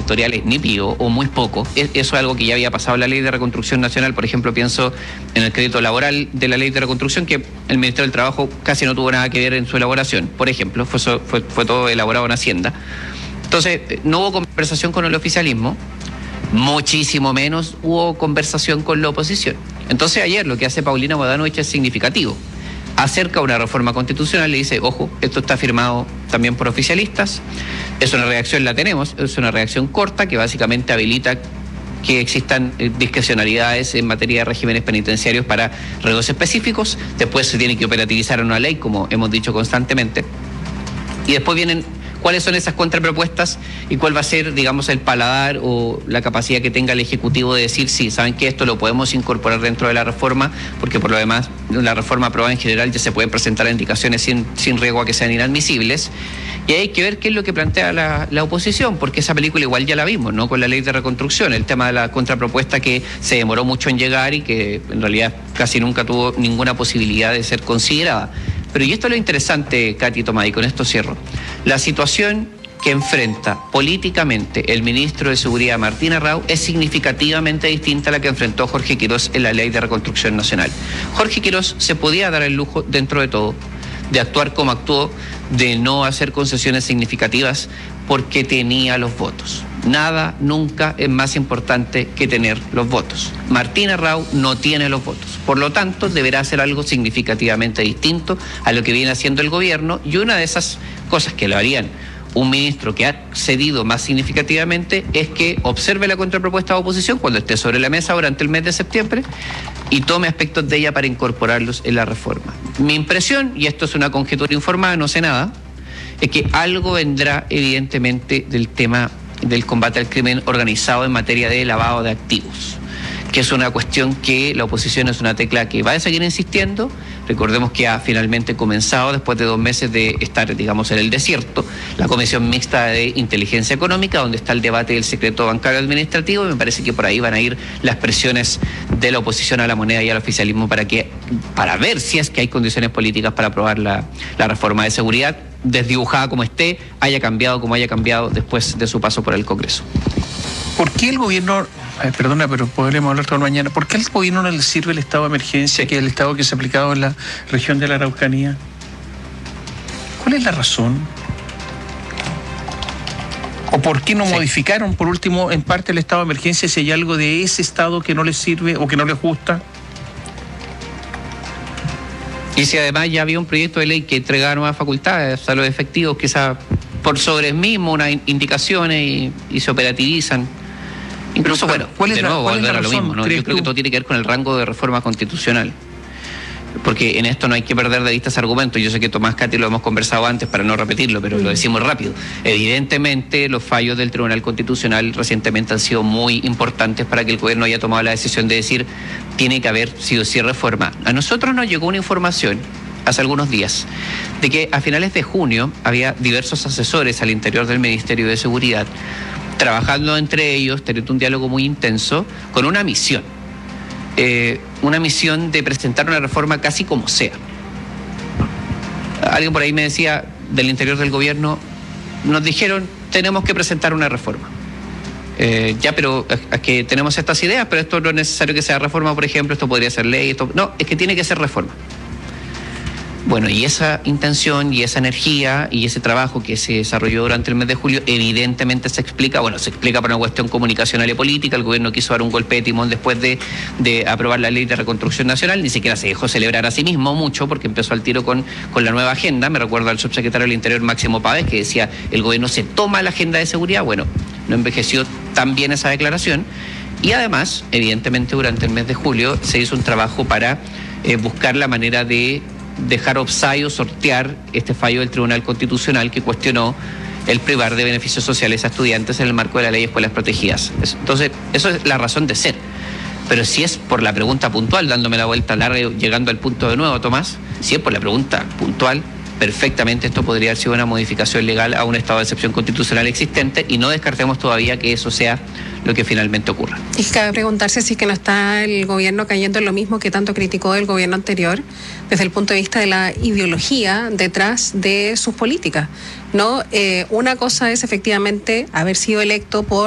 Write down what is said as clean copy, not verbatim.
sectoriales ni pío o muy poco. Eso es algo que ya había pasado en la Ley de Reconstrucción Nacional. Por ejemplo, pienso en el crédito laboral de la Ley de Reconstrucción, que el Ministerio del Trabajo casi no tuvo nada que ver en su elaboración. Por ejemplo, fue todo elaborado en Hacienda. Entonces, no hubo conversación con el oficialismo, muchísimo menos hubo conversación con la oposición. Entonces, ayer lo que hace Paulina Bodanovich es significativo. Acerca una reforma constitucional, le dice, ojo, esto está firmado también por oficialistas, es una reacción, la tenemos, es una reacción corta que básicamente habilita que existan discrecionalidades en materia de regímenes penitenciarios para riesgos específicos, después se tiene que operativizar una ley, como hemos dicho constantemente, y después vienen cuáles son esas contrapropuestas y cuál va a ser, digamos, el paladar o la capacidad que tenga el Ejecutivo de decir, sí, saben que esto lo podemos incorporar dentro de la reforma, porque por lo demás la reforma aprobada en general ya se pueden presentar indicaciones sin riesgo a que sean inadmisibles, y hay que ver qué es lo que plantea la oposición, porque esa película igual ya la vimos, ¿no? Con la Ley de Reconstrucción, el tema de la contrapropuesta que se demoró mucho en llegar y que en realidad casi nunca tuvo ninguna posibilidad de ser considerada. Pero y esto es lo interesante, Katy, Tomás, y con esto cierro. La situación que enfrenta políticamente el ministro de Seguridad, Martín Arrau, es significativamente distinta a la que enfrentó Jorge Quirós en la Ley de Reconstrucción Nacional. Jorge Quirós se podía dar el lujo, dentro de todo, de actuar como actuó, de no hacer concesiones significativas porque tenía los votos. Nada nunca es más importante que tener los votos. Martín Arrau no tiene los votos. Por lo tanto, deberá hacer algo significativamente distinto a lo que viene haciendo el gobierno, y una de esas cosas que lo harían un ministro que ha cedido más significativamente es que observe la contrapropuesta de oposición cuando esté sobre la mesa durante el mes de septiembre y tome aspectos de ella para incorporarlos en la reforma. Mi impresión, y esto es una conjetura informada, no sé nada, es que algo vendrá evidentemente del tema del combate al crimen organizado en materia de lavado de activos, que es una cuestión que la oposición es una tecla que va a seguir insistiendo. Recordemos que ha finalmente comenzado, después de 2 meses de estar, digamos, en el desierto, la Comisión Mixta de Inteligencia Económica, donde está el debate del secreto bancario administrativo, y me parece que por ahí van a ir las presiones de la oposición a la moneda y al oficialismo para ver si es que hay condiciones políticas para aprobar la reforma de seguridad, desdibujada como esté, haya cambiado como haya cambiado después de su paso por el Congreso. ¿Por qué el gobierno, perdona, pero podremos hablar todo mañana, por qué al gobierno no le sirve el estado de emergencia, que es el estado que se ha aplicado en la región de la Araucanía? ¿Cuál es la razón? ¿O por qué no modificaron, por último, en parte el estado de emergencia si hay algo de ese estado que no les sirve o que no les gusta? Y si además ya había un proyecto de ley que entregaba nuevas facultades a los efectivos, quizás por sobre el mismo unas indicaciones y se operativizan. Incluso, bueno, de nuevo volver a lo mismo, ¿no? Yo creo que todo tiene que ver con el rango de reforma constitucional, porque en esto no hay que perder de vista ese argumento. Yo sé que Tomás, Katy, lo hemos conversado antes para no repetirlo, pero lo decimos rápido. Evidentemente los fallos del Tribunal Constitucional recientemente han sido muy importantes para que el gobierno haya tomado la decisión de decir tiene que haber sí o sí reforma. A nosotros nos llegó una información hace algunos días de que a finales de junio había diversos asesores al interior del Ministerio de Seguridad trabajando entre ellos, teniendo un diálogo muy intenso, con una misión de presentar una reforma casi como sea. Alguien por ahí me decía, del interior del gobierno, nos dijeron, tenemos que presentar una reforma. Ya, pero es que tenemos estas ideas, pero esto no es necesario que sea reforma, por ejemplo, esto podría ser ley, esto no, es que tiene que ser reforma. Bueno, y esa intención y esa energía y ese trabajo que se desarrolló durante el mes de julio evidentemente se explica por una cuestión comunicacional y política. El gobierno quiso dar un golpe de timón después de aprobar la Ley de Reconstrucción Nacional, ni siquiera se dejó celebrar a sí mismo mucho porque empezó al tiro con la nueva agenda. Me recuerdo al subsecretario del Interior, Máximo Pávez, que decía, el gobierno se toma la agenda de seguridad. Bueno, no envejeció tan bien esa declaración, y además, evidentemente, durante el mes de julio se hizo un trabajo para buscar la manera de dejar offside o sortear este fallo del Tribunal Constitucional que cuestionó el privar de beneficios sociales a estudiantes en el marco de la Ley de Escuelas Protegidas. Entonces, eso es la razón de ser. Pero si es por la pregunta puntual, dándome la vuelta larga y llegando al punto de nuevo, Tomás, si es por la pregunta puntual, perfectamente esto podría haber sido una modificación legal a un estado de excepción constitucional existente, y no descartemos todavía que eso sea lo que finalmente ocurra. Y cabe preguntarse si es que no está el gobierno cayendo en lo mismo que tanto criticó el gobierno anterior desde el punto de vista de la ideología detrás de sus políticas, ¿no? Una cosa es efectivamente haber sido electo por